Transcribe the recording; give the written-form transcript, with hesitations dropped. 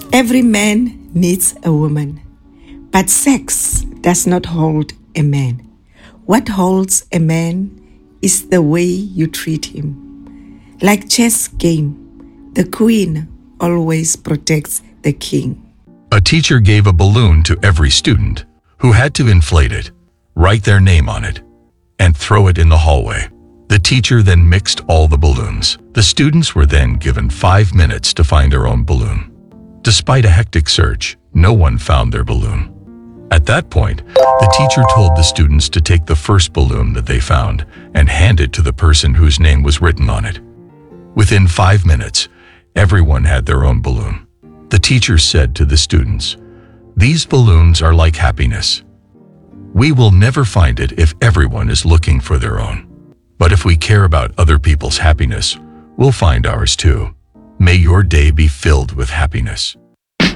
Every man needs a woman, but sex does not hold a man. What holds a man is the way you treat him. Like chess game, the queen always protects the king. A teacher gave a balloon to every student who had to inflate it, write their name on it, and throw it in the hallway. The teacher then mixed all the balloons. The students were then given 5 minutes to find their own balloon. Despite a hectic search, no one found their balloon. At that point, the teacher told the students to take the first balloon that they found and hand it to the person whose name was written on it. Within 5 minutes, everyone had their own balloon. The teacher said to the students, "These balloons are like happiness. We will never find it if everyone is looking for their own. But if we care about other people's happiness, we'll find ours too. May your day be filled with happiness."